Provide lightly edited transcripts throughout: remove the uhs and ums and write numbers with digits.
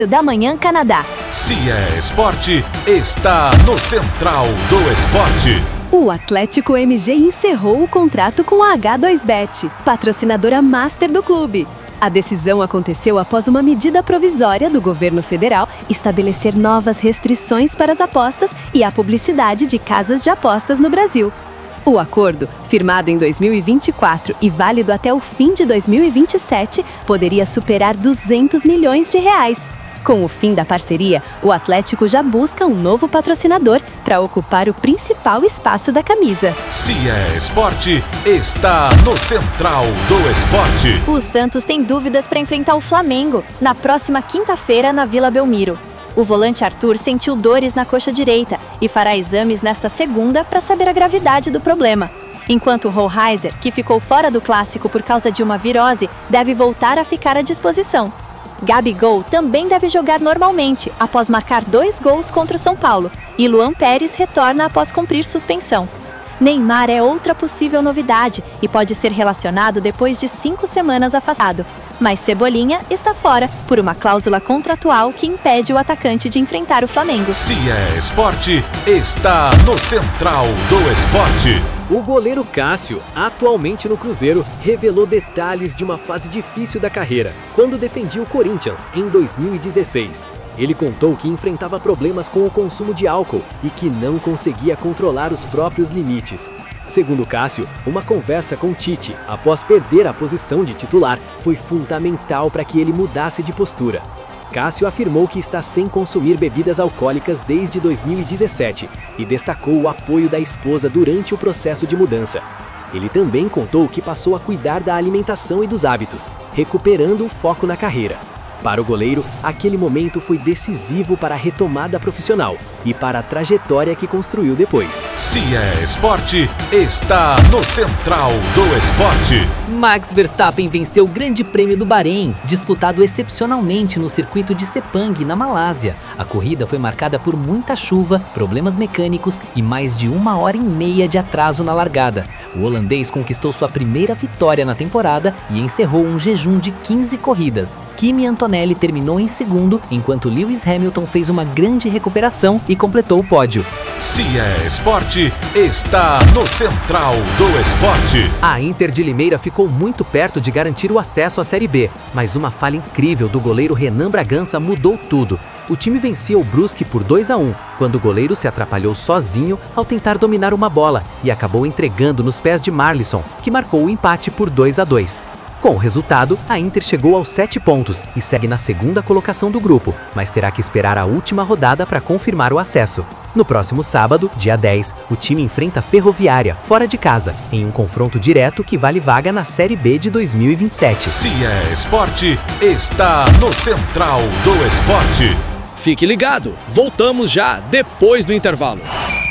da Manhã Canadá. Se é esporte, está no Central do Esporte. O Atlético MG encerrou o contrato com a H2Bet, patrocinadora master do clube. A decisão aconteceu após uma medida provisória do governo federal estabelecer novas restrições para as apostas e a publicidade de casas de apostas no Brasil. O acordo, firmado em 2024 e válido até o fim de 2027, poderia superar 200 milhões de reais. Com o fim da parceria, o Atlético já busca um novo patrocinador para ocupar o principal espaço da camisa. Se é esporte, está no Central do Esporte. O Santos tem dúvidas para enfrentar o Flamengo na próxima quinta-feira na Vila Belmiro. O volante Arthur sentiu dores na coxa direita e fará exames nesta segunda para saber a gravidade do problema. Enquanto o Rollheiser, que ficou fora do clássico por causa de uma virose, deve voltar a ficar à disposição. Gabigol também deve jogar normalmente, após marcar 2 gols contra o São Paulo, e Luan Pérez retorna após cumprir suspensão. Neymar é outra possível novidade e pode ser relacionado depois de 5 semanas afastado. Mas Cebolinha está fora por uma cláusula contratual que impede o atacante de enfrentar o Flamengo. Se é esporte, está no Central do Esporte. O goleiro Cássio, atualmente no Cruzeiro, revelou detalhes de uma fase difícil da carreira, quando defendia o Corinthians em 2016. Ele contou que enfrentava problemas com o consumo de álcool e que não conseguia controlar os próprios limites. Segundo Cássio, uma conversa com Tite, após perder a posição de titular, foi fundamental para que ele mudasse de postura. Cássio afirmou que está sem consumir bebidas alcoólicas desde 2017 e destacou o apoio da esposa durante o processo de mudança. Ele também contou que passou a cuidar da alimentação e dos hábitos, recuperando o foco na carreira. Para o goleiro, aquele momento foi decisivo para a retomada profissional e para a trajetória que construiu depois. Se é esporte, está no Central do Esporte. Max Verstappen venceu o Grande Prêmio do Bahrein, disputado excepcionalmente no circuito de Sepang, na Malásia. A corrida foi marcada por muita chuva, problemas mecânicos e mais de 1h30 de atraso na largada. O holandês conquistou sua primeira vitória na temporada e encerrou um jejum de 15 corridas. Kimi Antonelli terminou em segundo, enquanto Lewis Hamilton fez uma grande recuperação e completou o pódio. Se é esporte, está no Central do Esporte. A Inter de Limeira ficou muito perto de garantir o acesso à Série B, mas uma falha incrível do goleiro Renan Bragança mudou tudo. O time vencia o Brusque por 2-1, quando o goleiro se atrapalhou sozinho ao tentar dominar uma bola e acabou entregando nos pés de Marlisson, que marcou o empate por 2-2. Com o resultado, a Inter chegou aos 7 pontos e segue na segunda colocação do grupo, mas terá que esperar a última rodada para confirmar o acesso. No próximo sábado, dia 10, o time enfrenta a Ferroviária, fora de casa, em um confronto direto que vale vaga na Série B de 2027. Se é esporte, está no Central do Esporte. Fique ligado, voltamos já depois do intervalo.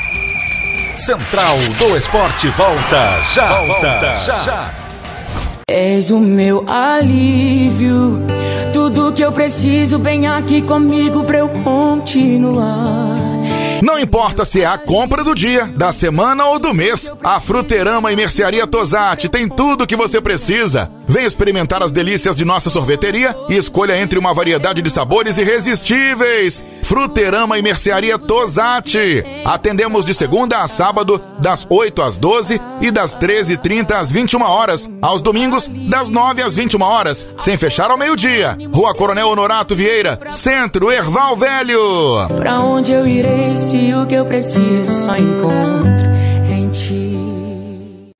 Central do Esporte volta já. És o meu alívio, tudo que eu preciso, vem aqui comigo pra eu continuar. Não importa se é a compra do dia, da semana ou do mês, a Fruterama e Mercearia Tosatti tem tudo o que você precisa. Venha experimentar as delícias de nossa sorveteria e escolha entre uma variedade de sabores irresistíveis. Fruterama e Mercearia Tosatti. Atendemos de segunda a sábado, das 8 às 12 e das 13h30 às 21 horas. Aos domingos, das 9 às 21 horas, sem fechar ao meio-dia. Rua Coronel Honorato Vieira, Centro, Erval Velho. Pra onde eu irei se o que eu preciso só encontro em ti?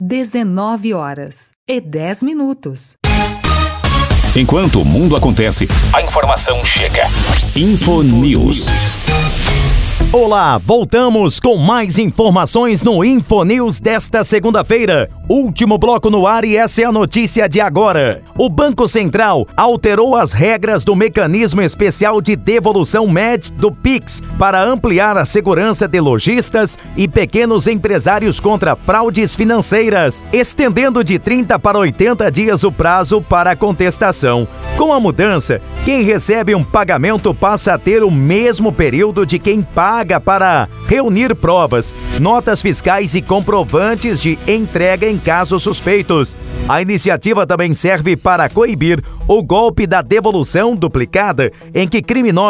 19h10. Enquanto o mundo acontece, a informação chega. Infonews. Olá, voltamos com mais informações no Infonews desta segunda-feira. Último bloco no ar e essa é a notícia de agora. O Banco Central alterou as regras do mecanismo especial de devolução MED do Pix para ampliar a segurança de lojistas e pequenos empresários contra fraudes financeiras, estendendo de 30 para 80 dias o prazo para a contestação. Com a mudança, quem recebe um pagamento passa a ter o mesmo período de quem paga para reunir provas, notas fiscais e comprovantes de entrega em casos suspeitos. A iniciativa também serve para coibir o golpe da devolução duplicada, em que criminosos